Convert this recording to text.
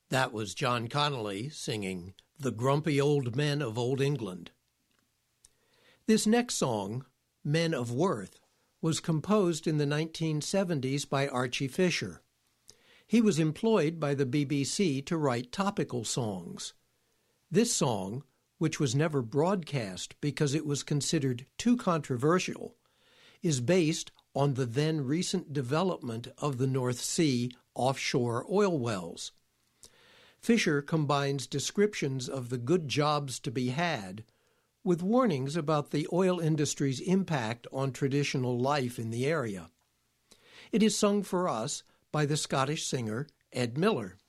That was John Connolly singing The Grumpy Old Men of Old England. This next song, Men of Worth, was composed in the 1970s by Archie Fisher. He was employed by the BBC to write topical songs. This song, which was never broadcast because it was considered too controversial, is based on the then recent development of the North Sea offshore oil wells. Fisher combines descriptions of the good jobs to be had with warnings about the oil industry's impact on traditional life in the area. It is sung for us by the Scottish singer Ed Miller.